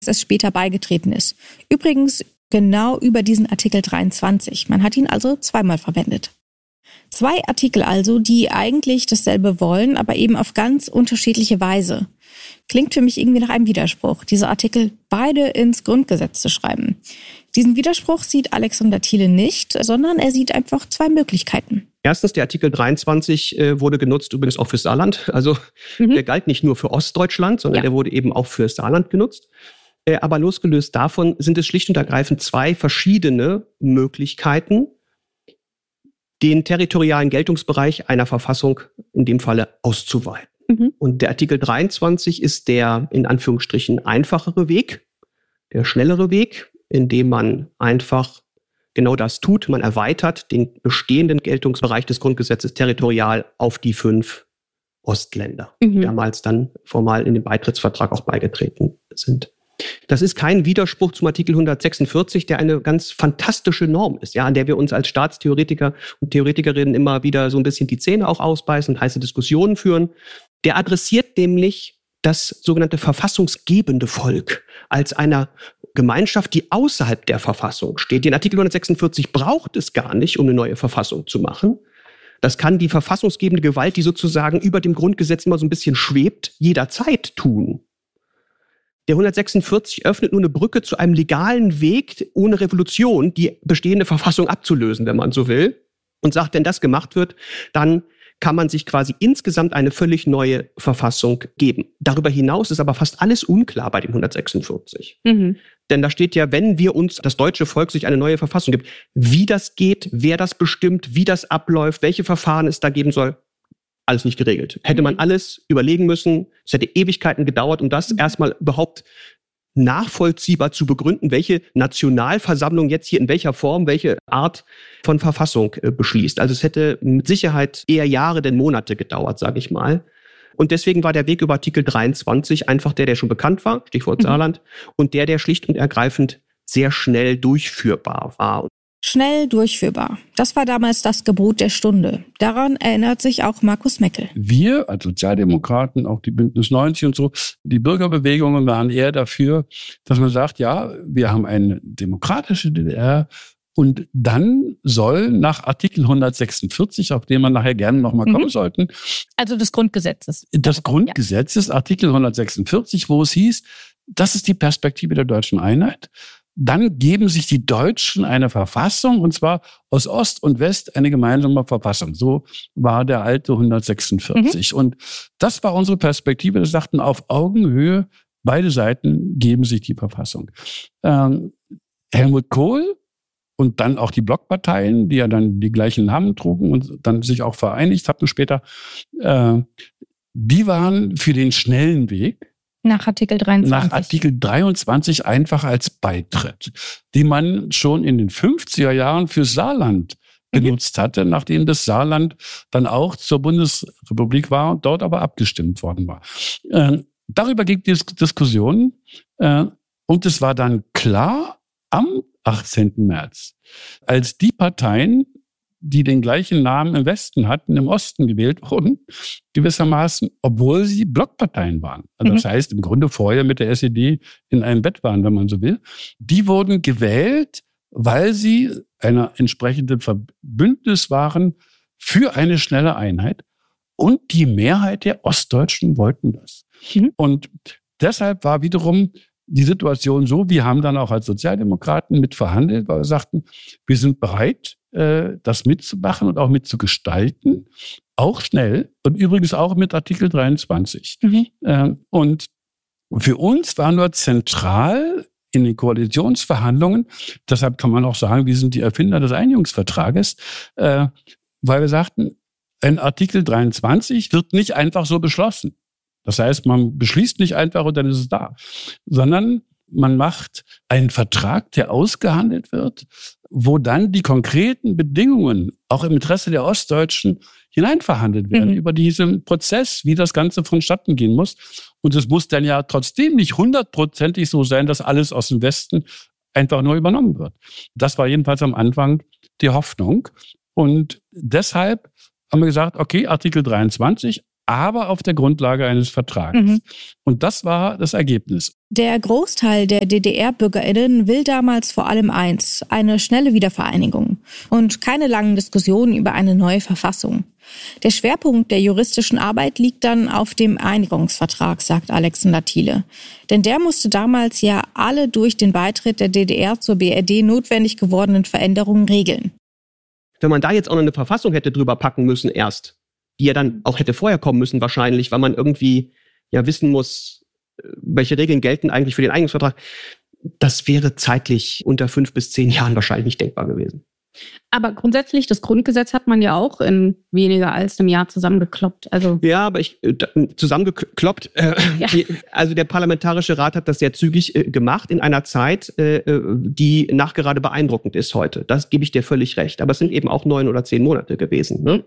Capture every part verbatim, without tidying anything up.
es später beigetreten ist. Übrigens genau über diesen Artikel dreiundzwanzig. Man hat ihn also zweimal verwendet. Zwei Artikel also, die eigentlich dasselbe wollen, aber eben auf ganz unterschiedliche Weise. Klingt für mich irgendwie nach einem Widerspruch, diese Artikel beide ins Grundgesetz zu schreiben. Diesen Widerspruch sieht Alexander Thiele nicht, sondern er sieht einfach zwei Möglichkeiten. Erstens, der Artikel dreiundzwanzig äh, wurde genutzt übrigens auch fürs Saarland. Also mhm. der galt nicht nur für Ostdeutschland, sondern ja. der wurde eben auch fürs Saarland genutzt. Äh, aber losgelöst davon sind es schlicht und ergreifend zwei verschiedene Möglichkeiten, den territorialen Geltungsbereich einer Verfassung in dem Falle auszuweiten. Mhm. Und der Artikel dreiundzwanzig ist der in Anführungsstrichen einfachere Weg, der schnellere Weg, in dem man einfach genau das tut. Man erweitert den bestehenden Geltungsbereich des Grundgesetzes territorial auf die fünf Ostländer, mhm. die damals dann formal in den Beitrittsvertrag auch beigetreten sind. Das ist kein Widerspruch zum Artikel hundertsechsundvierzig, der eine ganz fantastische Norm ist, ja, an der wir uns als Staatstheoretiker und Theoretikerinnen immer wieder so ein bisschen die Zähne auch ausbeißen und heiße Diskussionen führen. Der adressiert nämlich das sogenannte verfassungsgebende Volk als einer Gemeinschaft, die außerhalb der Verfassung steht. Den Artikel hundertsechsundvierzig braucht es gar nicht, um eine neue Verfassung zu machen. Das kann die verfassungsgebende Gewalt, die sozusagen über dem Grundgesetz immer so ein bisschen schwebt, jederzeit tun. Der hundertsechsundvierzig öffnet nur eine Brücke zu einem legalen Weg ohne Revolution, die bestehende Verfassung abzulösen, wenn man so will. Und sagt, wenn das gemacht wird, dann kann man sich quasi insgesamt eine völlig neue Verfassung geben. Darüber hinaus ist aber fast alles unklar bei dem hundertsechsundvierzig. Mhm. Denn da steht ja, wenn wir uns, das deutsche Volk, sich eine neue Verfassung gibt, wie das geht, wer das bestimmt, wie das abläuft, welche Verfahren es da geben soll, alles nicht geregelt. Hätte man alles überlegen müssen, es hätte Ewigkeiten gedauert, um das erstmal überhaupt nachvollziehbar zu begründen, welche Nationalversammlung jetzt hier in welcher Form, welche Art von Verfassung äh, beschließt. Also es hätte mit Sicherheit eher Jahre denn Monate gedauert, sage ich mal. Und deswegen war der Weg über Artikel dreiundzwanzig einfach der, der schon bekannt war, Stichwort mhm. Saarland, und der, der schlicht und ergreifend sehr schnell durchführbar war. Schnell durchführbar. Das war damals das Gebot der Stunde. Daran erinnert sich auch Markus Meckel. Wir als Sozialdemokraten, auch die Bündnis neunzig und so, die Bürgerbewegungen waren eher dafür, dass man sagt, ja, wir haben eine demokratische D D R und dann soll nach Artikel hundertsechsundvierzig, auf den wir nachher gerne nochmal kommen mhm. sollten. Also des Grundgesetzes. Das Grundgesetzes, ja. Artikel hundertsechsundvierzig, wo es hieß, das ist die Perspektive der deutschen Einheit. Dann geben sich die Deutschen eine Verfassung, und zwar aus Ost und West eine gemeinsame Verfassung. So war der alte hundertsechsundvierzig. Mhm. Und das war unsere Perspektive. Wir sagten, auf Augenhöhe, beide Seiten geben sich die Verfassung. Ähm, Helmut Kohl und dann auch die Blockparteien, die ja dann die gleichen Namen trugen und dann sich auch vereinigt hatten später, äh, die waren für den schnellen Weg. Nach Artikel dreiundzwanzig. Nach Artikel dreiundzwanzig einfach als Beitritt, die man schon in den fünfziger Jahren für Saarland genutzt mhm. hatte, nachdem das Saarland dann auch zur Bundesrepublik war und dort aber abgestimmt worden war. Äh, darüber ging die Diskussion äh, und es war dann klar am achtzehnten März, als die Parteien, die den gleichen Namen im Westen hatten, im Osten gewählt wurden, gewissermaßen, obwohl sie Blockparteien waren. Also das mhm. heißt, im Grunde vorher mit der S E D in einem Bett waren, wenn man so will. Die wurden gewählt, weil sie einer entsprechenden Verbündnis waren für eine schnelle Einheit. Und die Mehrheit der Ostdeutschen wollten das. Mhm. Und deshalb war wiederum die Situation so, wir haben dann auch als Sozialdemokraten mit verhandelt, weil wir sagten, wir sind bereit, das mitzumachen und auch mitzugestalten, auch schnell und übrigens auch mit Artikel dreiundzwanzig. Mhm. Und für uns war nur zentral in den Koalitionsverhandlungen, deshalb kann man auch sagen, wir sind die Erfinder des Einigungsvertrages, weil wir sagten, ein Artikel dreiundzwanzig wird nicht einfach so beschlossen. Das heißt, man beschließt nicht einfach und dann ist es da, sondern man macht einen Vertrag, der ausgehandelt wird, wo dann die konkreten Bedingungen auch im Interesse der Ostdeutschen hineinverhandelt werden mhm. über diesen Prozess, wie das Ganze vonstatten gehen muss. Und es muss dann ja trotzdem nicht hundertprozentig so sein, dass alles aus dem Westen einfach nur übernommen wird. Das war jedenfalls am Anfang die Hoffnung. Und deshalb haben wir gesagt, okay, Artikel dreiundzwanzig, aber auf der Grundlage eines Vertrages. Mhm. Und das war das Ergebnis. Der Großteil der D D R-BürgerInnen will damals vor allem eins, eine schnelle Wiedervereinigung und keine langen Diskussionen über eine neue Verfassung. Der Schwerpunkt der juristischen Arbeit liegt dann auf dem Einigungsvertrag, sagt Alexander Thiele. Denn der musste damals ja alle durch den Beitritt der D D R zur B R D notwendig gewordenen Veränderungen regeln. Wenn man da jetzt auch noch eine Verfassung hätte drüber packen müssen erst, die ja dann auch hätte vorher kommen müssen wahrscheinlich, weil man irgendwie ja wissen muss, welche Regeln gelten eigentlich für den Einigungsvertrag, das wäre zeitlich unter fünf bis zehn Jahren wahrscheinlich nicht denkbar gewesen. Aber grundsätzlich, das Grundgesetz hat man ja auch in weniger als einem Jahr zusammengekloppt. Also ja, aber ich äh, zusammengekloppt. Äh, ja. die, also der Parlamentarische Rat hat das sehr zügig äh, gemacht in einer Zeit, äh, die nachgerade beeindruckend ist heute. Das gebe ich dir völlig recht. Aber es sind eben auch neun oder zehn Monate gewesen. Ne?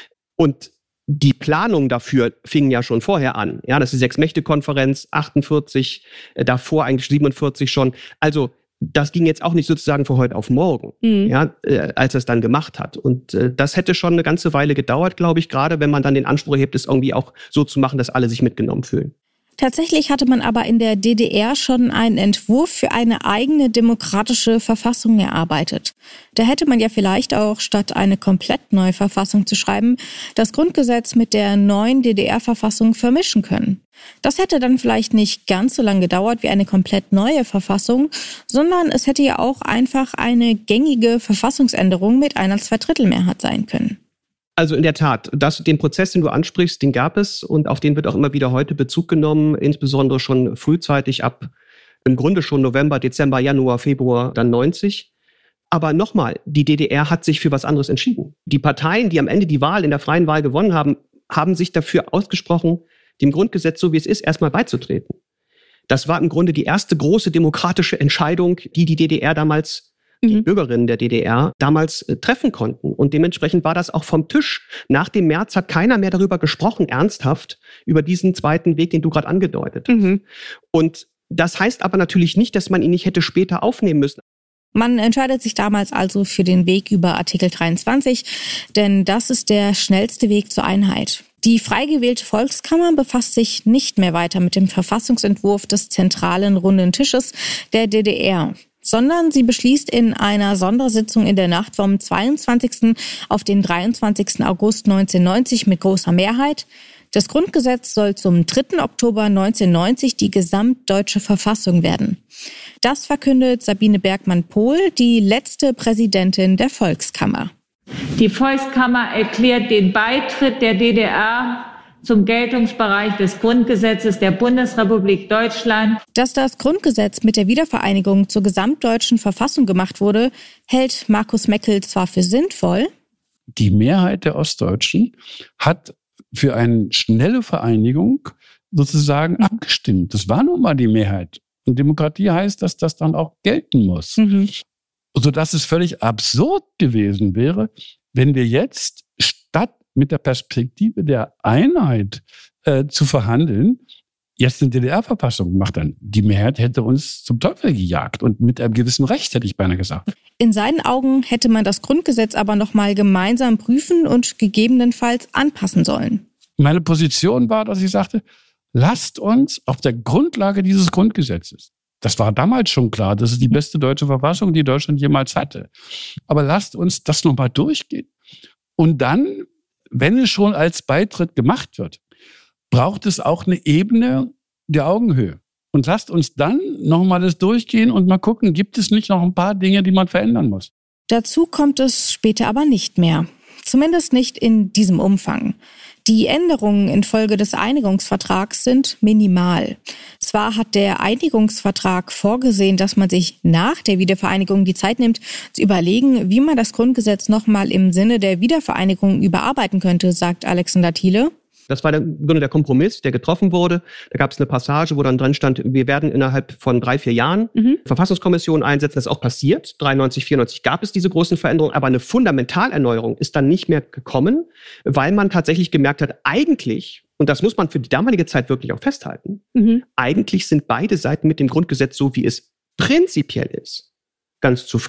Und die Planung dafür fing ja schon vorher an. Ja, das ist die Sechs-Mächte-Konferenz, achtundvierzig, äh, davor eigentlich siebenundvierzig schon. Also das ging jetzt auch nicht sozusagen von heute auf morgen, mhm. ja, äh, als er es dann gemacht hat. Und äh, das hätte schon eine ganze Weile gedauert, glaube ich, gerade wenn man dann den Anspruch erhebt, es irgendwie auch so zu machen, dass alle sich mitgenommen fühlen. Tatsächlich hatte man aber in der D D R schon einen Entwurf für eine eigene demokratische Verfassung erarbeitet. Da hätte man ja vielleicht auch, statt eine komplett neue Verfassung zu schreiben, das Grundgesetz mit der neuen D D R-Verfassung vermischen können. Das hätte dann vielleicht nicht ganz so lange gedauert wie eine komplett neue Verfassung, sondern es hätte ja auch einfach eine gängige Verfassungsänderung mit einer Zweidrittelmehrheit sein können. Also in der Tat, das, den Prozess, den du ansprichst, den gab es und auf den wird auch immer wieder heute Bezug genommen, insbesondere schon frühzeitig ab im Grunde schon November, Dezember, Januar, Februar, dann neunzig. Aber nochmal, die D D R hat sich für was anderes entschieden. Die Parteien, die am Ende die Wahl in der freien Wahl gewonnen haben, haben sich dafür ausgesprochen, dem Grundgesetz, so wie es ist, erstmal beizutreten. Das war im Grunde die erste große demokratische Entscheidung, die die D D R damals die Bürgerinnen der D D R damals äh, treffen konnten. Und dementsprechend war das auch vom Tisch. Nach dem März hat keiner mehr darüber gesprochen, ernsthaft, über diesen zweiten Weg, den du gerade angedeutet hast. Mhm. Und das heißt aber natürlich nicht, dass man ihn nicht hätte später aufnehmen müssen. Man entscheidet sich damals also für den Weg über Artikel dreiundzwanzig, denn das ist der schnellste Weg zur Einheit. Die frei gewählte Volkskammer befasst sich nicht mehr weiter mit dem Verfassungsentwurf des zentralen runden Tisches der D D R. Sondern sie beschließt in einer Sondersitzung in der Nacht vom zweiundzwanzigsten auf den dreiundzwanzigsten August neunzehnhundertneunzig mit großer Mehrheit: Das Grundgesetz soll zum dritten Oktober neunzehnhundertneunzig die gesamtdeutsche Verfassung werden. Das verkündet Sabine Bergmann-Pohl, die letzte Präsidentin der Volkskammer. Die Volkskammer erklärt den Beitritt der D D R zum Geltungsbereich des Grundgesetzes der Bundesrepublik Deutschland. Dass das Grundgesetz mit der Wiedervereinigung zur gesamtdeutschen Verfassung gemacht wurde, hält Markus Meckel zwar für sinnvoll. Die Mehrheit der Ostdeutschen hat für eine schnelle Vereinigung sozusagen mhm. abgestimmt. Das war nun mal die Mehrheit. Und Demokratie heißt, dass das dann auch gelten muss. Mhm. Sodass es völlig absurd gewesen wäre, wenn wir jetzt statt mit der Perspektive der Einheit äh, zu verhandeln, jetzt eine D D R-Verfassung gemacht haben. Die Mehrheit hätte uns zum Teufel gejagt und mit einem gewissen Recht, hätte ich beinahe gesagt. In seinen Augen hätte man das Grundgesetz aber nochmal gemeinsam prüfen und gegebenenfalls anpassen sollen. Meine Position war, dass ich sagte, lasst uns auf der Grundlage dieses Grundgesetzes, das war damals schon klar, das ist die beste deutsche Verfassung, die Deutschland jemals hatte, aber lasst uns das nochmal durchgehen. Und dann, wenn es schon als Beitritt gemacht wird, braucht es auch eine Ebene der Augenhöhe. Und lasst uns dann nochmal das durchgehen und mal gucken, gibt es nicht noch ein paar Dinge, die man verändern muss? Dazu kommt es später aber nicht mehr. Zumindest nicht in diesem Umfang. Die Änderungen infolge des Einigungsvertrags sind minimal. Zwar hat der Einigungsvertrag vorgesehen, dass man sich nach der Wiedervereinigung die Zeit nimmt, zu überlegen, wie man das Grundgesetz nochmal im Sinne der Wiedervereinigung überarbeiten könnte, sagt Alexander Thiele. Das war im Grunde der Kompromiss, der getroffen wurde. Da gab es eine Passage, wo dann drin stand, wir werden innerhalb von drei, vier Jahren mhm. Verfassungskommission einsetzen. Das ist auch passiert. dreiundneunzig, vierundneunzig gab es diese großen Veränderungen. Aber eine Fundamentalerneuerung ist dann nicht mehr gekommen, weil man tatsächlich gemerkt hat, eigentlich, und das muss man für die damalige Zeit wirklich auch festhalten, mhm. eigentlich sind beide Seiten mit dem Grundgesetz, so wie es prinzipiell ist, ganz zufrieden.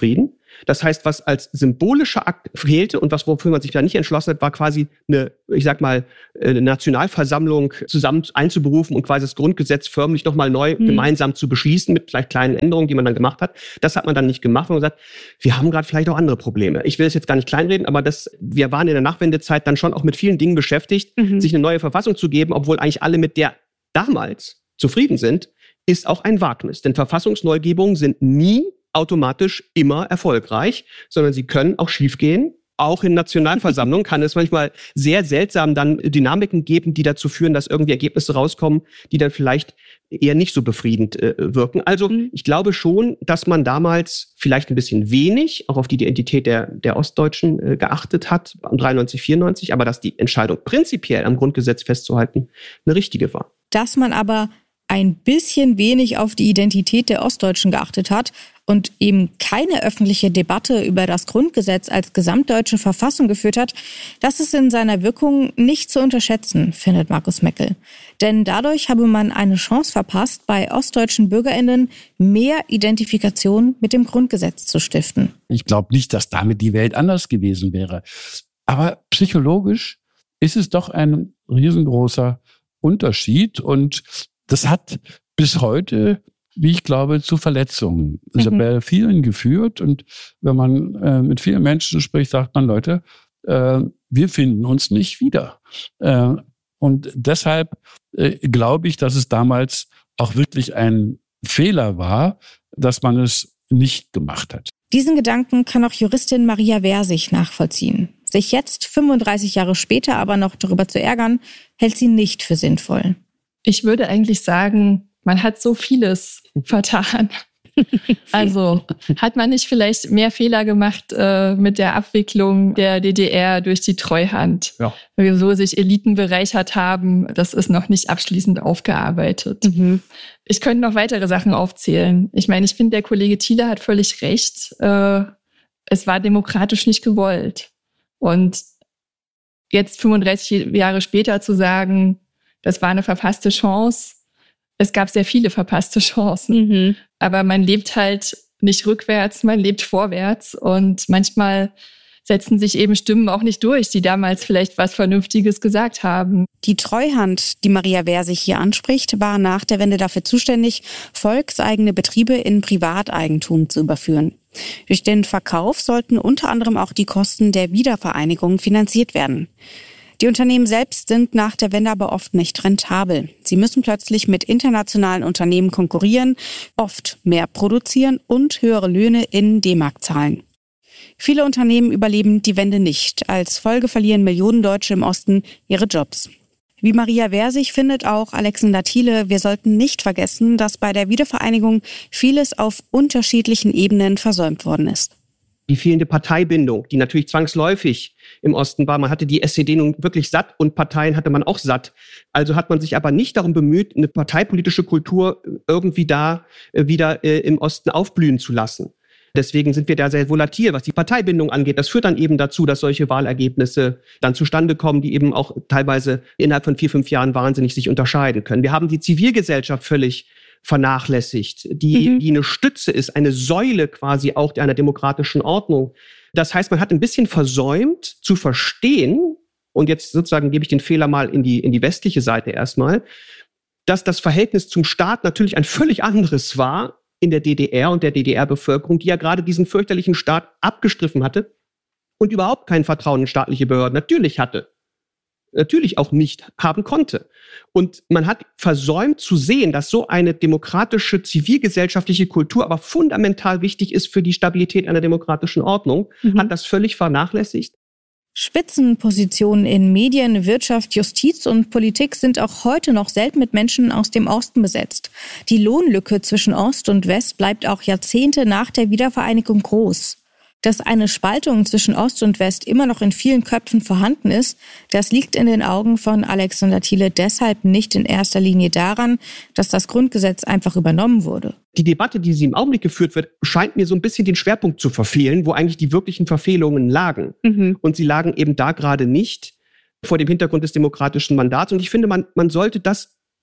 Das heißt, was als symbolischer Akt fehlte und was wofür man sich da nicht entschlossen hat, war quasi eine, ich sag mal, eine Nationalversammlung zusammen einzuberufen und quasi das Grundgesetz förmlich nochmal neu mhm. gemeinsam zu beschließen mit vielleicht kleinen Änderungen, die man dann gemacht hat. Das hat man dann nicht gemacht, weil man gesagt, wir haben gerade vielleicht auch andere Probleme. Ich will es jetzt gar nicht kleinreden, aber das, wir waren in der Nachwendezeit dann schon auch mit vielen Dingen beschäftigt, mhm. sich eine neue Verfassung zu geben, obwohl eigentlich alle mit der damals zufrieden sind, ist auch ein Wagnis. Denn Verfassungsneugebungen sind nie automatisch immer erfolgreich, sondern sie können auch schiefgehen. Auch in Nationalversammlungen kann es manchmal sehr seltsam dann Dynamiken geben, die dazu führen, dass irgendwie Ergebnisse rauskommen, die dann vielleicht eher nicht so befriedend äh, wirken. Also mhm. ich glaube schon, dass man damals vielleicht ein bisschen wenig auch auf die Identität der, der Ostdeutschen äh, geachtet hat, am dreiundneunzig, vierundneunzig, aber dass die Entscheidung prinzipiell am Grundgesetz festzuhalten eine richtige war. Dass man aber ein bisschen wenig auf die Identität der Ostdeutschen geachtet hat und eben keine öffentliche Debatte über das Grundgesetz als gesamtdeutsche Verfassung geführt hat, das ist in seiner Wirkung nicht zu unterschätzen, findet Markus Meckel. Denn dadurch habe man eine Chance verpasst, bei ostdeutschen BürgerInnen mehr Identifikation mit dem Grundgesetz zu stiften. Ich glaube nicht, dass damit die Welt anders gewesen wäre. Aber psychologisch ist es doch ein riesengroßer Unterschied und das hat bis heute, wie ich glaube, zu Verletzungen mhm. bei vielen geführt. Und wenn man äh, mit vielen Menschen spricht, sagt man, Leute, äh, wir finden uns nicht wieder. Äh, und deshalb äh, glaube ich, dass es damals auch wirklich ein Fehler war, dass man es nicht gemacht hat. Diesen Gedanken kann auch Juristin Maria Versich nachvollziehen. Sich jetzt, fünfunddreißig Jahre später, aber noch darüber zu ärgern, hält sie nicht für sinnvoll. Ich würde eigentlich sagen, man hat so vieles vertan. Also hat man nicht vielleicht mehr Fehler gemacht äh, mit der Abwicklung der D D R durch die Treuhand, ja. so sich Eliten bereichert haben, das ist noch nicht abschließend aufgearbeitet. Mhm. Ich könnte noch weitere Sachen aufzählen. Ich meine, ich finde, der Kollege Thiele hat völlig recht. Äh, es war demokratisch nicht gewollt. Und jetzt fünfunddreißig Jahre später zu sagen, das war eine verpasste Chance. Es gab sehr viele verpasste Chancen. Mhm. Aber man lebt halt nicht rückwärts, man lebt vorwärts. Und manchmal setzen sich eben Stimmen auch nicht durch, die damals vielleicht was Vernünftiges gesagt haben. Die Treuhand, die Maria Versich hier anspricht, war nach der Wende dafür zuständig, volkseigene Betriebe in Privateigentum zu überführen. Durch den Verkauf sollten unter anderem auch die Kosten der Wiedervereinigung finanziert werden. Die Unternehmen selbst sind nach der Wende aber oft nicht rentabel. Sie müssen plötzlich mit internationalen Unternehmen konkurrieren, oft mehr produzieren und höhere Löhne in D-Mark zahlen. Viele Unternehmen überleben die Wende nicht. Als Folge verlieren Millionen Deutsche im Osten ihre Jobs. Wie Maria Versich findet auch Alexander Thiele, wir sollten nicht vergessen, dass bei der Wiedervereinigung vieles auf unterschiedlichen Ebenen versäumt worden ist. Die fehlende Parteibindung, die natürlich zwangsläufig im Osten war. Man hatte die S E D nun wirklich satt und Parteien hatte man auch satt. Also hat man sich aber nicht darum bemüht, eine parteipolitische Kultur irgendwie da äh, wieder äh, im Osten aufblühen zu lassen. Deswegen sind wir da sehr volatil, was die Parteibindung angeht. Das führt dann eben dazu, dass solche Wahlergebnisse dann zustande kommen, die eben auch teilweise innerhalb von vier, fünf Jahren wahnsinnig sich unterscheiden können. Wir haben die Zivilgesellschaft völlig vernachlässigt, die, mhm. die eine Stütze ist, eine Säule quasi auch einer demokratischen Ordnung. Das heißt, man hat ein bisschen versäumt zu verstehen, und jetzt sozusagen gebe ich den Fehler mal in die, in die westliche Seite erstmal, dass das Verhältnis zum Staat natürlich ein völlig anderes war in der D D R und der D D R-Bevölkerung, die ja gerade diesen fürchterlichen Staat abgestriffen hatte und überhaupt kein Vertrauen in staatliche Behörden natürlich hatte. Natürlich auch nicht haben konnte. Und man hat versäumt zu sehen, dass so eine demokratische, zivilgesellschaftliche Kultur aber fundamental wichtig ist für die Stabilität einer demokratischen Ordnung, mhm. hat das völlig vernachlässigt. Spitzenpositionen in Medien, Wirtschaft, Justiz und Politik sind auch heute noch selten mit Menschen aus dem Osten besetzt. Die Lohnlücke zwischen Ost und West bleibt auch Jahrzehnte nach der Wiedervereinigung groß. Dass eine Spaltung zwischen Ost und West immer noch in vielen Köpfen vorhanden ist, das liegt in den Augen von Alexander Thiele deshalb nicht in erster Linie daran, dass das Grundgesetz einfach übernommen wurde. Die Debatte, die sie im Augenblick geführt wird, scheint mir so ein bisschen den Schwerpunkt zu verfehlen, wo eigentlich die wirklichen Verfehlungen lagen. Mhm. Und sie lagen eben da gerade nicht vor dem Hintergrund des demokratischen Mandats. Und ich finde, man, man sollte das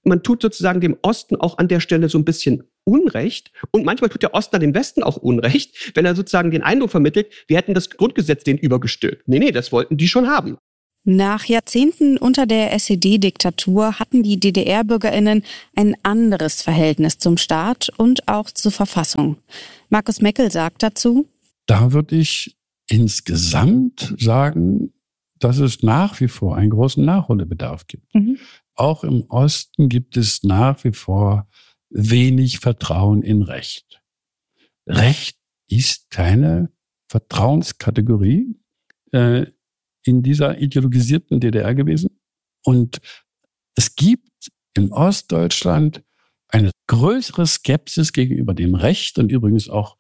man tut sozusagen dem Osten auch an der Stelle so ein bisschen Unrecht. Und manchmal tut der Osten dem Westen auch Unrecht, wenn er sozusagen den Eindruck vermittelt, wir hätten das Grundgesetz denen übergestülpt. Nee, nee, das wollten die schon haben. Nach Jahrzehnten unter der S E D-Diktatur hatten die D D R-BürgerInnen ein anderes Verhältnis zum Staat und auch zur Verfassung. Markus Meckel sagt dazu: Da würde ich insgesamt sagen, dass es nach wie vor einen großen Nachholbedarf gibt. Mhm. Auch im Osten gibt es nach wie vor wenig Vertrauen in Recht. Recht ist keine Vertrauenskategorie äh, in dieser ideologisierten D D R gewesen. Und es gibt in Ostdeutschland eine größere Skepsis gegenüber dem Recht und übrigens auch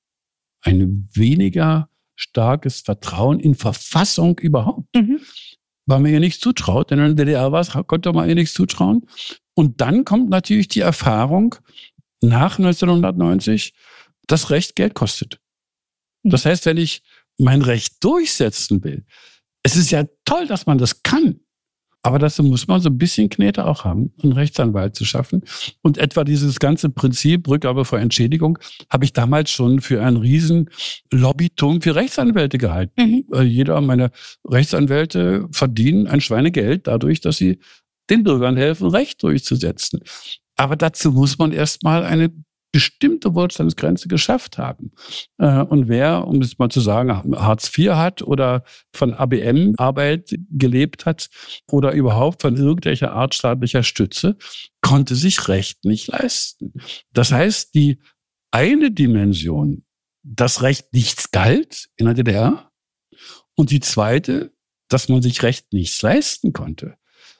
ein weniger starkes Vertrauen in Verfassung überhaupt. Mhm. Weil man ihr nichts zutraut, denn in der D D R war es, konnte man ihr nichts zutrauen. Und dann kommt natürlich die Erfahrung nach neunzehnhundertneunzig, dass Recht Geld kostet. Mhm. Das heißt, wenn ich mein Recht durchsetzen will, es ist ja toll, dass man das kann. Aber dazu muss man so ein bisschen Knete auch haben, einen Rechtsanwalt zu schaffen. Und etwa dieses ganze Prinzip Rückgabe vor Entschädigung habe ich damals schon für einen riesen Lobbytum für Rechtsanwälte gehalten. Mhm. Jeder meiner Rechtsanwälte verdienen ein Schweinegeld dadurch, dass sie den Bürgern helfen, Recht durchzusetzen. Aber dazu muss man erstmal eine bestimmte Wohlstandsgrenze geschafft haben. Und wer, um es mal zu sagen, Hartz vier hat oder von A B M-Arbeit gelebt hat oder überhaupt von irgendwelcher Art staatlicher Stütze, konnte sich Recht nicht leisten. Das heißt, die eine Dimension, dass Recht nichts galt in der D D R, und die zweite, dass man sich Recht nichts leisten konnte,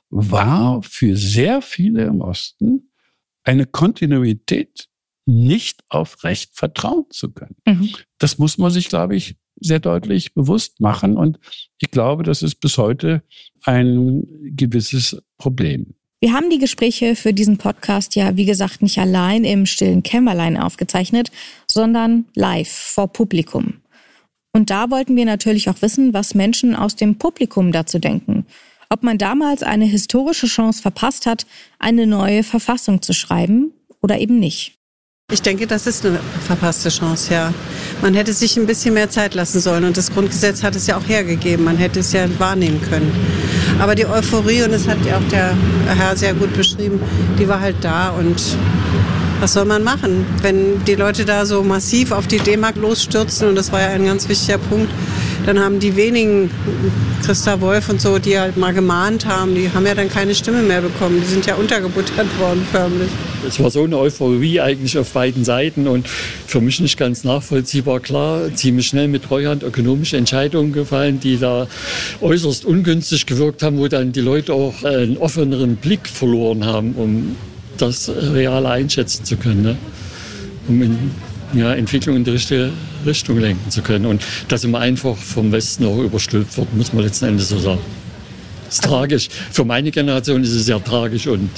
war für sehr viele im Osten eine Kontinuität, nicht auf Recht vertrauen zu können. Mhm. Das muss man sich, glaube ich, sehr deutlich bewusst machen. Und ich glaube, das ist bis heute ein gewisses Problem. Wir haben die Gespräche für diesen Podcast ja, wie gesagt, nicht allein im stillen Kämmerlein aufgezeichnet, sondern live vor Publikum. Und da wollten wir natürlich auch wissen, was Menschen aus dem Publikum dazu denken. Ob man damals eine historische Chance verpasst hat, eine neue Verfassung zu schreiben oder eben nicht. Ich denke, das ist eine verpasste Chance, ja. Man hätte sich ein bisschen mehr Zeit lassen sollen und das Grundgesetz hat es ja auch hergegeben. Man hätte es ja wahrnehmen können. Aber die Euphorie, und das hat ja auch der Herr sehr gut beschrieben, die war halt da. Und was soll man machen, wenn die Leute da so massiv auf die D-Mark losstürzen? Und das war ja ein ganz wichtiger Punkt. Dann haben die wenigen, Christa Wolf und so, die halt mal gemahnt haben, die haben ja dann keine Stimme mehr bekommen. Die sind ja untergebuttert worden, förmlich. Es war so eine Euphorie eigentlich auf beiden Seiten und für mich nicht ganz nachvollziehbar. Klar, ziemlich schnell mit Treuhand ökonomische Entscheidungen gefallen, die da äußerst ungünstig gewirkt haben, wo dann die Leute auch einen offeneren Blick verloren haben, um das real einschätzen zu können, ne? Um in, ja, Entwicklung in die richtige Richtung lenken zu können. Und das immer einfach vom Westen auch überstülpt wird, muss man letzten Endes so sagen. Das ist tragisch. Für meine Generation ist es sehr tragisch und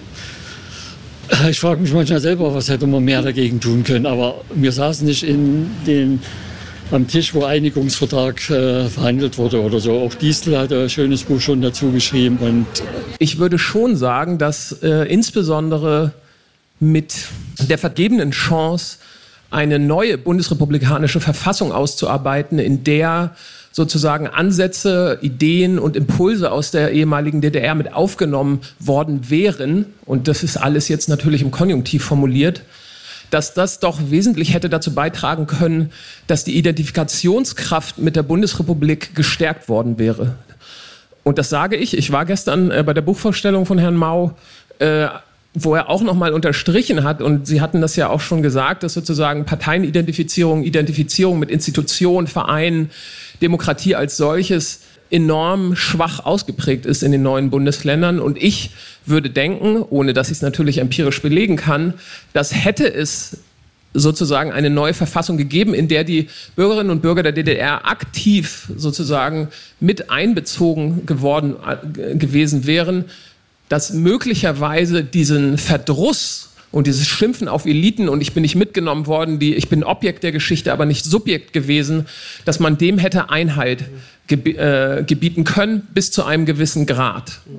ich frage mich manchmal selber, was hätte man mehr dagegen tun können. Aber wir saßen nicht in den, am Tisch, wo Einigungsvertrag äh, verhandelt wurde oder so. Auch Diestel hat ein schönes Buch schon dazu geschrieben. Und ich würde schon sagen, dass äh, insbesondere mit der vergebenen Chance, eine neue bundesrepublikanische Verfassung auszuarbeiten, in der sozusagen Ansätze, Ideen und Impulse aus der ehemaligen D D R mit aufgenommen worden wären, und das ist alles jetzt natürlich im Konjunktiv formuliert, dass das doch wesentlich hätte dazu beitragen können, dass die Identifikationskraft mit der Bundesrepublik gestärkt worden wäre. Und das sage ich. Ich war gestern äh, bei der Buchvorstellung von Herrn Mau, äh, wo er auch nochmal unterstrichen hat, und Sie hatten das ja auch schon gesagt, dass sozusagen Parteienidentifizierung, Identifizierung mit Institutionen, Vereinen, Demokratie als solches enorm schwach ausgeprägt ist in den neuen Bundesländern. Und ich würde denken, ohne dass ich es natürlich empirisch belegen kann, dass hätte es sozusagen eine neue Verfassung gegeben, in der die Bürgerinnen und Bürger der D D R aktiv sozusagen mit einbezogen geworden äh, gewesen wären, dass möglicherweise diesen Verdruss und dieses Schimpfen auf Eliten und ich bin nicht mitgenommen worden, die, ich bin Objekt der Geschichte, aber nicht Subjekt gewesen, dass man dem hätte Einhalt geb- äh, gebieten können bis zu einem gewissen Grad.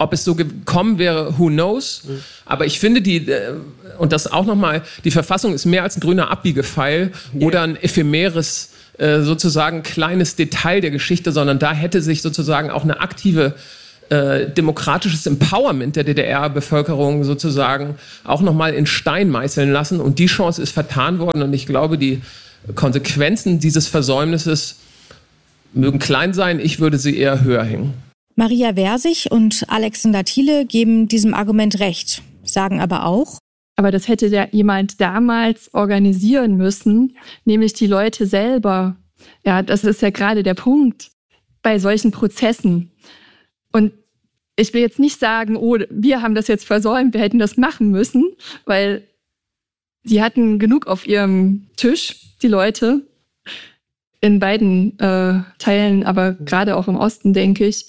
Ob es so gekommen wäre, who knows? Mhm. Aber ich finde, die, und das auch nochmal, die Verfassung ist mehr als ein grüner Abbiegepfeil ja. oder ein ephemeres, sozusagen kleines Detail der Geschichte, sondern da hätte sich sozusagen auch eine aktive äh, demokratisches Empowerment der D D R-Bevölkerung sozusagen auch nochmal in Stein meißeln lassen. Und die Chance ist vertan worden. Und ich glaube, die Konsequenzen dieses Versäumnisses mögen klein sein. Ich würde sie eher höher hängen. Maria Versich und Alexander Thiele geben diesem Argument recht, sagen aber auch, aber das hätte ja jemand damals organisieren müssen, nämlich die Leute selber. Ja, das ist ja gerade der Punkt bei solchen Prozessen. Und ich will jetzt nicht sagen, oh, wir haben das jetzt versäumt, wir hätten das machen müssen, weil sie hatten genug auf ihrem Tisch, die Leute, in beiden äh, Teilen, aber gerade auch im Osten, denke ich.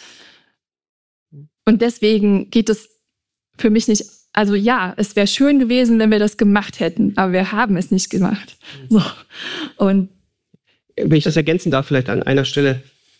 Und deswegen geht es für mich nicht, also ja, es wäre schön gewesen, wenn wir das gemacht hätten, aber wir haben es nicht gemacht. So. Und wenn ich das ergänzen darf, vielleicht an einer Stelle,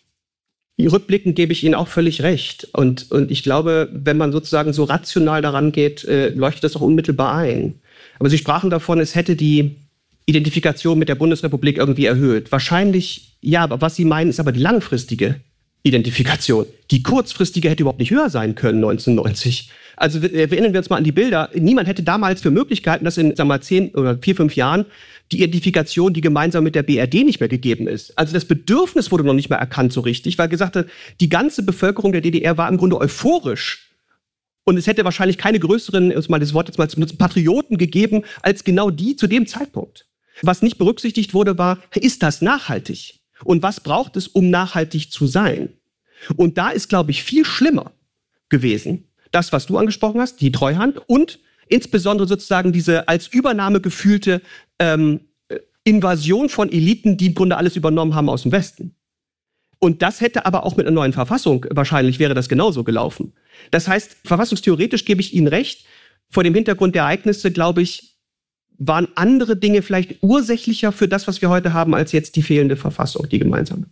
rückblickend gebe ich Ihnen auch völlig recht. Und, und ich glaube, wenn man sozusagen so rational daran geht, äh, leuchtet das auch unmittelbar ein. Aber Sie sprachen davon, es hätte die Identifikation mit der Bundesrepublik irgendwie erhöht. Wahrscheinlich ja, aber was Sie meinen, ist aber die langfristige Identifikation. Die kurzfristige hätte überhaupt nicht höher sein können, neunzehnhundertneunzig. Also erinnern wir uns mal an die Bilder. Niemand hätte damals für Möglichkeiten, dass in, sagen wir mal, zehn oder vier, fünf Jahren die Identifikation, die gemeinsam mit der B R D nicht mehr gegeben ist. Also das Bedürfnis wurde noch nicht mehr erkannt so richtig, weil gesagt hat, die ganze Bevölkerung der D D R war im Grunde euphorisch. Und es hätte wahrscheinlich keine größeren, um mal das Wort jetzt mal zu benutzen, Patrioten gegeben, als genau die zu dem Zeitpunkt. Was nicht berücksichtigt wurde, war, ist das nachhaltig? Und was braucht es, um nachhaltig zu sein? Und da ist, glaube ich, viel schlimmer gewesen, das, was du angesprochen hast, die Treuhand und insbesondere sozusagen diese als Übernahme gefühlte ähm, Invasion von Eliten, die im Grunde alles übernommen haben aus dem Westen. Und das hätte aber auch mit einer neuen Verfassung, wahrscheinlich wäre das genauso gelaufen. Das heißt, verfassungstheoretisch gebe ich Ihnen recht, vor dem Hintergrund der Ereignisse, glaube ich, waren andere Dinge vielleicht ursächlicher für das, was wir heute haben, als jetzt die fehlende Verfassung, die gemeinsame.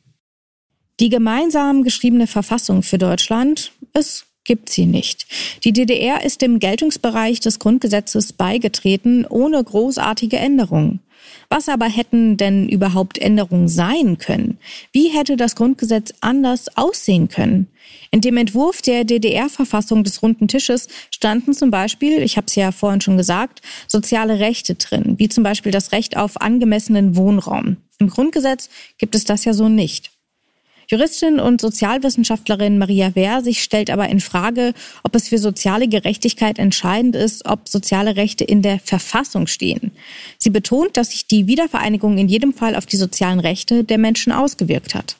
Die gemeinsam geschriebene Verfassung für Deutschland, es gibt sie nicht. Die D D R ist dem Geltungsbereich des Grundgesetzes beigetreten, ohne großartige Änderungen. Was aber hätten denn überhaupt Änderungen sein können? Wie hätte das Grundgesetz anders aussehen können? In dem Entwurf der D D R-Verfassung des Runden Tisches standen zum Beispiel, ich habe es ja vorhin schon gesagt, soziale Rechte drin, wie zum Beispiel das Recht auf angemessenen Wohnraum. Im Grundgesetz gibt es das ja so nicht. Juristin und Sozialwissenschaftlerin Maria Versich stellt aber in Frage, ob es für soziale Gerechtigkeit entscheidend ist, ob soziale Rechte in der Verfassung stehen. Sie betont, dass sich die Wiedervereinigung in jedem Fall auf die sozialen Rechte der Menschen ausgewirkt hat.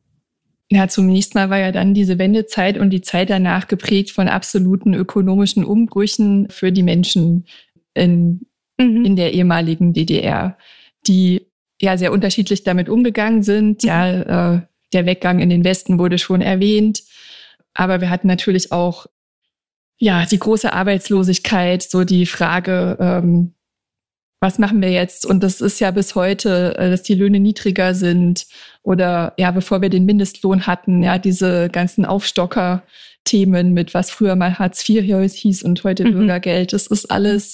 Ja, zunächst mal war ja dann diese Wendezeit und die Zeit danach geprägt von absoluten ökonomischen Umbrüchen für die Menschen in, mhm. in der ehemaligen D D R, die ja sehr unterschiedlich damit umgegangen sind. Mhm. Ja, äh, der Weggang in den Westen wurde schon erwähnt. Aber wir hatten natürlich auch ja die große Arbeitslosigkeit, so die Frage, ähm, was machen wir jetzt? Und das ist ja bis heute, äh, dass die Löhne niedriger sind. Oder ja, bevor wir den Mindestlohn hatten, ja, diese ganzen Aufstocker-Themen mit, was früher mal Hartz vier hieß und heute mhm. Bürgergeld. Das ist alles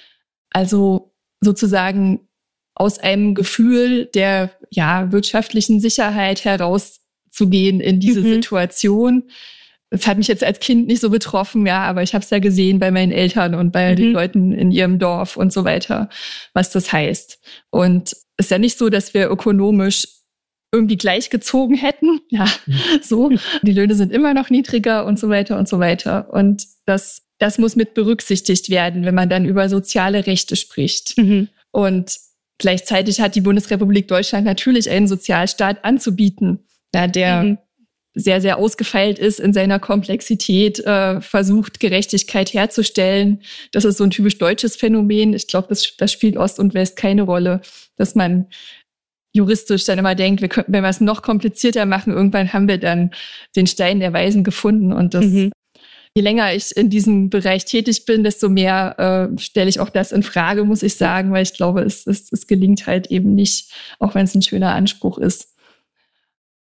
also sozusagen aus einem Gefühl der ja wirtschaftlichen Sicherheit herauszugehen in diese mhm. Situation. Das hat mich jetzt als Kind nicht so betroffen, ja, aber ich habe es ja gesehen bei meinen Eltern und bei mhm. den Leuten in ihrem Dorf und so weiter, was das heißt. Und es ist ja nicht so, dass wir ökonomisch irgendwie gleichgezogen hätten, ja, mhm. so. Die Löhne sind immer noch niedriger und so weiter und so weiter. Und das, das muss mit berücksichtigt werden, wenn man dann über soziale Rechte spricht. Mhm. Und gleichzeitig hat die Bundesrepublik Deutschland natürlich einen Sozialstaat anzubieten, ja, der mhm. sehr, sehr ausgefeilt ist in seiner Komplexität, äh, versucht, Gerechtigkeit herzustellen. Das ist so ein typisch deutsches Phänomen. Ich glaube, das, das spielt Ost und West keine Rolle, dass man juristisch dann immer denkt, wir könnten, wenn wir es noch komplizierter machen, irgendwann haben wir dann den Stein der Weisen gefunden. Und das, mhm. je länger ich in diesem Bereich tätig bin, desto mehr äh, stelle ich auch das in Frage, muss ich sagen, weil ich glaube, es, es, es gelingt halt eben nicht, auch wenn es ein schöner Anspruch ist.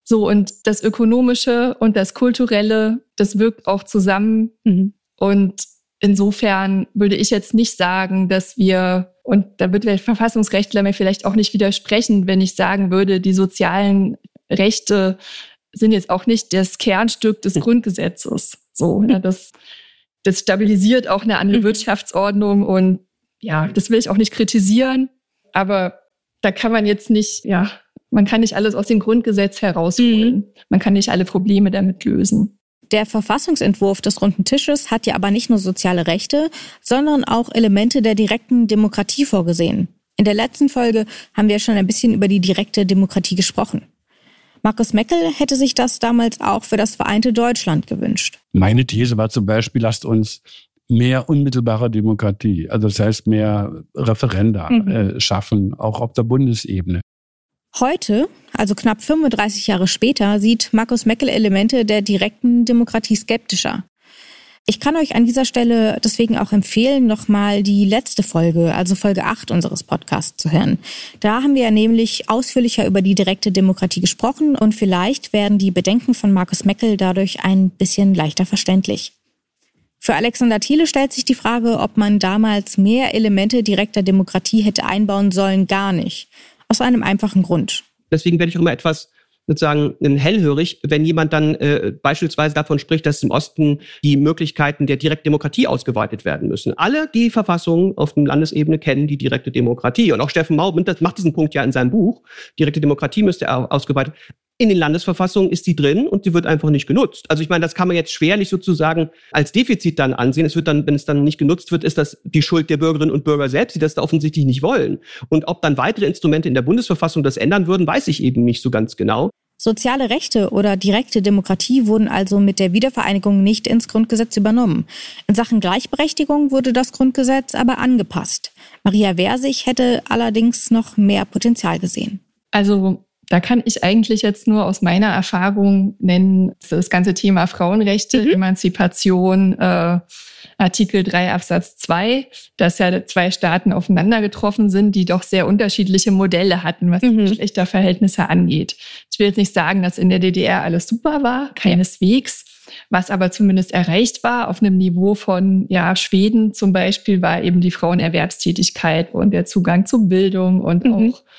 So, und das Ökonomische und das Kulturelle, das wirkt auch zusammen. Mhm. Und insofern würde ich jetzt nicht sagen, dass wir, und da wird der Verfassungsrechtler mir vielleicht auch nicht widersprechen, wenn ich sagen würde, die sozialen Rechte sind jetzt auch nicht das Kernstück des Grundgesetzes. So, ja, das, das stabilisiert auch eine andere Wirtschaftsordnung und ja, das will ich auch nicht kritisieren, aber da kann man jetzt nicht, ja, man kann nicht alles aus dem Grundgesetz herausholen. Mhm. Man kann nicht alle Probleme damit lösen. Der Verfassungsentwurf des Runden Tisches hat ja aber nicht nur soziale Rechte, sondern auch Elemente der direkten Demokratie vorgesehen. In der letzten Folge haben wir schon ein bisschen über die direkte Demokratie gesprochen. Markus Meckel hätte sich das damals auch für das vereinte Deutschland gewünscht. Meine These war zum Beispiel, lasst uns mehr unmittelbare Demokratie, also das heißt mehr Referenda mhm. äh, schaffen, auch auf der Bundesebene. Heute, also knapp fünfunddreißig Jahre später, sieht Markus Meckel Elemente der direkten Demokratie skeptischer. Ich kann euch an dieser Stelle deswegen auch empfehlen, nochmal die letzte Folge, also Folge acht unseres Podcasts zu hören. Da haben wir ja nämlich ausführlicher über die direkte Demokratie gesprochen und vielleicht werden die Bedenken von Markus Meckel dadurch ein bisschen leichter verständlich. Für Alexander Thiele stellt sich die Frage, ob man damals mehr Elemente direkter Demokratie hätte einbauen sollen, gar nicht. Aus einem einfachen Grund. Deswegen werde ich auch immer etwas sozusagen hellhörig, wenn jemand dann äh, beispielsweise davon spricht, dass im Osten die Möglichkeiten der Direktdemokratie ausgeweitet werden müssen. Alle die Verfassungen auf der Landesebene kennen die direkte Demokratie. Und auch Steffen Maubent, das macht diesen Punkt ja in seinem Buch. Direkte Demokratie müsste ausgeweitet werden. In den Landesverfassungen ist die drin und sie wird einfach nicht genutzt. Also ich meine, das kann man jetzt schwerlich sozusagen als Defizit dann ansehen. Es wird dann, wenn es dann nicht genutzt wird, ist das die Schuld der Bürgerinnen und Bürger selbst, die das da offensichtlich nicht wollen. Und ob dann weitere Instrumente in der Bundesverfassung das ändern würden, weiß ich eben nicht so ganz genau. Soziale Rechte oder direkte Demokratie wurden also mit der Wiedervereinigung nicht ins Grundgesetz übernommen. In Sachen Gleichberechtigung wurde das Grundgesetz aber angepasst. Maria Versich hätte allerdings noch mehr Potenzial gesehen. Also da kann ich eigentlich jetzt nur aus meiner Erfahrung nennen, das ganze Thema Frauenrechte, mhm. Emanzipation, äh, Artikel drei Absatz zwei, dass ja zwei Staaten aufeinander getroffen sind, die doch sehr unterschiedliche Modelle hatten, was mhm. Geschlechterverhältnisse angeht. Ich will jetzt nicht sagen, dass in der D D R alles super war, keineswegs. Was aber zumindest erreicht war auf einem Niveau von ja Schweden zum Beispiel, war eben die Frauenerwerbstätigkeit und der Zugang zu Bildung und mhm. auch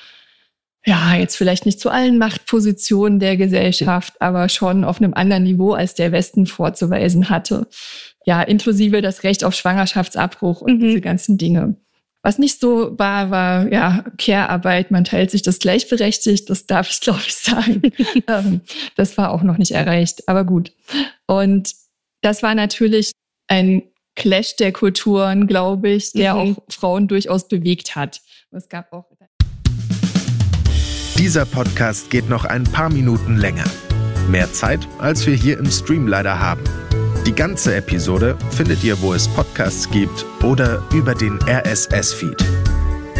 ja, jetzt vielleicht nicht zu allen Machtpositionen der Gesellschaft, aber schon auf einem anderen Niveau, als der Westen vorzuweisen hatte. Ja, inklusive das Recht auf Schwangerschaftsabbruch und mhm. diese ganzen Dinge. Was nicht so war, war ja Care-Arbeit, man teilt sich das gleichberechtigt, das darf ich, glaube ich, sagen. Das war auch noch nicht erreicht, aber gut. Und das war natürlich ein Clash der Kulturen, glaube ich, der mhm. auch Frauen durchaus bewegt hat. Es gab auch Dieser Podcast geht noch ein paar Minuten länger. Mehr Zeit, als wir hier im Stream leider haben. Die ganze Episode findet ihr, wo es Podcasts gibt oder über den R S S-Feed.